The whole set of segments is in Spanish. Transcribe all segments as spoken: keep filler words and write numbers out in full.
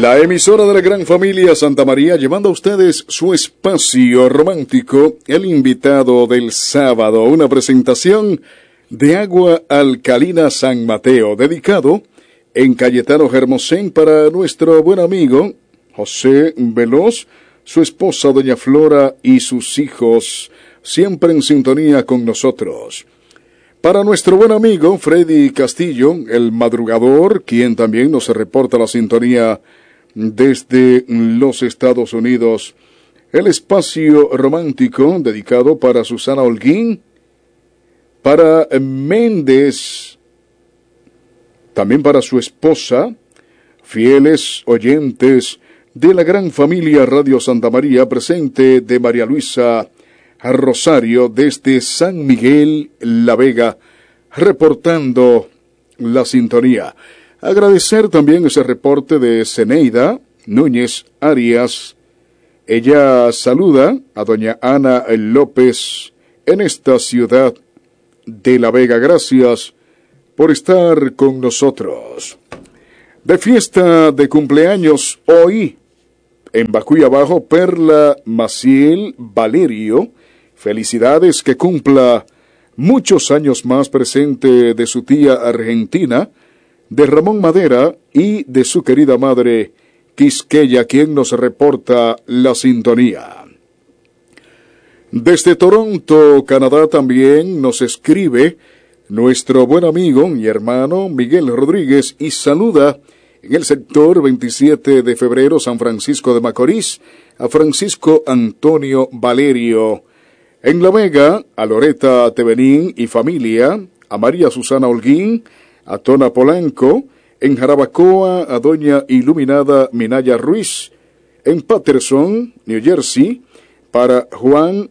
La emisora de la gran familia Santa María, llevando a ustedes su espacio romántico, el invitado del sábado, una presentación de Agua Alcalina San Mateo, dedicado en Cayetano Hermosén para nuestro buen amigo José Veloz, su esposa doña Flora y sus hijos, siempre en sintonía con nosotros. Para nuestro buen amigo Freddy Castillo, el madrugador, quien también nos reporta la sintonía desde los Estados Unidos, el espacio romántico dedicado para Susana Holguín, para Méndez, también para su esposa, fieles oyentes de la gran familia Radio Santa María, presente de María Luisa Rosario desde San Miguel La Vega, reportando la sintonía. Agradecer también ese reporte de Zeneida Núñez Arias. Ella saluda a doña Ana López en esta ciudad de La Vega. Gracias por estar con nosotros. De fiesta de cumpleaños hoy en Bacuy Abajo, Perla Maciel Valerio. Felicidades, que cumpla muchos años más, presente de su tía argentina, de Ramón Madera y de su querida madre Quisqueya, quien nos reporta la sintonía. Desde Toronto, Canadá, también nos escribe nuestro buen amigo y hermano Miguel Rodríguez y saluda en el sector veintisiete de febrero, San Francisco de Macorís, a Francisco Antonio Valerio. En La Vega, a Loreta Tevenín y familia, a María Susana Holguín, a Tona Polanco, en Jarabacoa, a doña Iluminada Minaya Ruiz, en Patterson, New Jersey, para Juan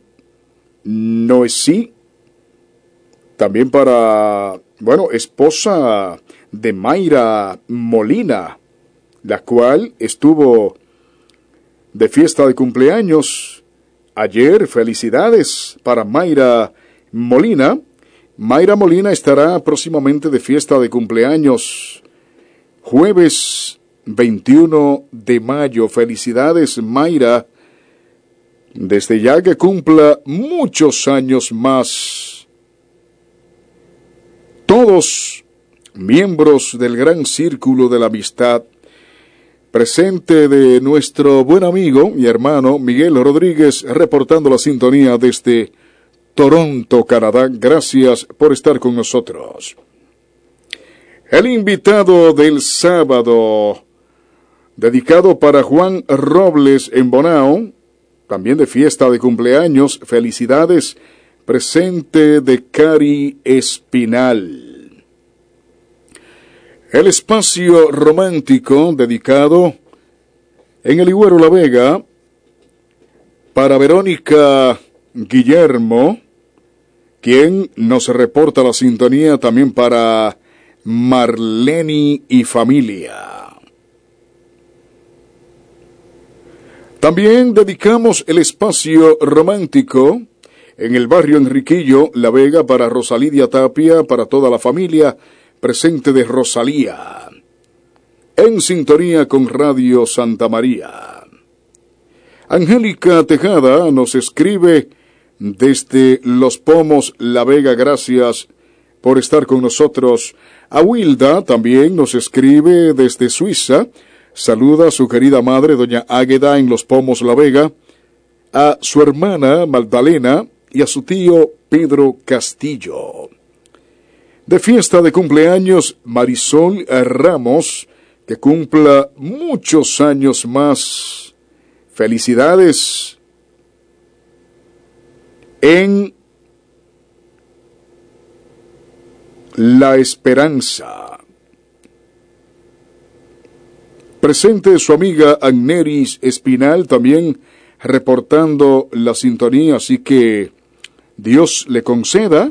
Noesí, también para, bueno, esposa de Mayra Molina, la cual estuvo de fiesta de cumpleaños ayer. Felicidades para Mayra Molina. Mayra Molina estará próximamente de fiesta de cumpleaños, jueves veintiuno de mayo. Felicidades, Mayra, desde ya que cumpla muchos años más. Todos miembros del gran círculo de la amistad, presente de nuestro buen amigo y hermano Miguel Rodríguez, reportando la sintonía desde Toronto, Canadá. Gracias por estar con nosotros. El invitado del sábado, dedicado para Juan Robles en Bonao, también de fiesta de cumpleaños. Felicidades, presente de Cari Espinal. El espacio romántico dedicado en el Higuero La Vega para Verónica Guillermo, quien nos reporta la sintonía, también para Marleni y familia. También dedicamos el espacio romántico en el barrio Enriquillo, La Vega, para Rosalidia Tapia, para toda la familia presente de Rosalía, en sintonía con Radio Santa María. Angélica Tejada nos escribe desde Los Pomos, La Vega. Gracias por estar con nosotros. A Wilda también nos escribe desde Suiza. Saluda a su querida madre, doña Águeda, en Los Pomos, La Vega, a su hermana Magdalena y a su tío Pedro Castillo. De fiesta de cumpleaños, Marisol Ramos, que cumpla muchos años más. Felicidades en La Esperanza. Presente su amiga Agneris Espinal, también reportando la sintonía, así que Dios le conceda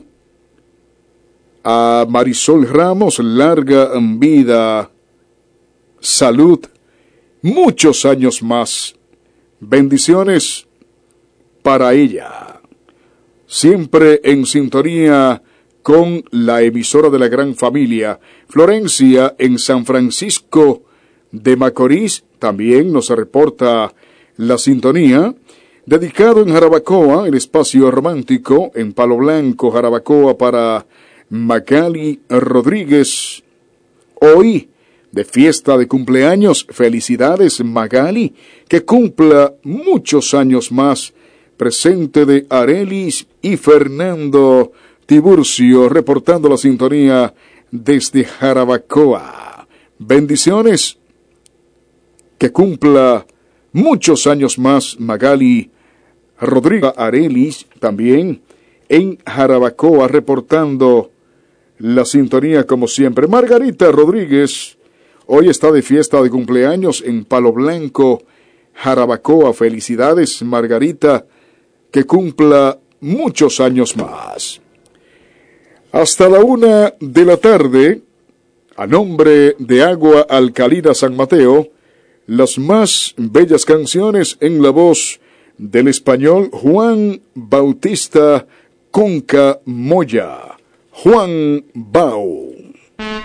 a Marisol Ramos larga vida, salud, muchos años más. Bendiciones para ella. Siempre en sintonía con la emisora de la gran familia. Florencia en San Francisco de Macorís también nos reporta la sintonía. Dedicado en Jarabacoa, el espacio romántico, en Palo Blanco, Jarabacoa, para Magali Rodríguez. Hoy, de fiesta de cumpleaños, felicidades Magali, que cumpla muchos años más. Presente de Arelis y Fernando Tiburcio, reportando la sintonía desde Jarabacoa. Bendiciones, que cumpla muchos años más Magali Rodríguez. Arelis también en Jarabacoa, reportando la sintonía como siempre. Margarita Rodríguez hoy está de fiesta de cumpleaños en Palo Blanco, Jarabacoa. Felicidades Margarita, que cumpla muchos años más. Hasta la una de la tarde, a nombre de Agua Alcalina San Mateo, las más bellas canciones en la voz del español Juan Bautista Conca Moya. Juan Bau.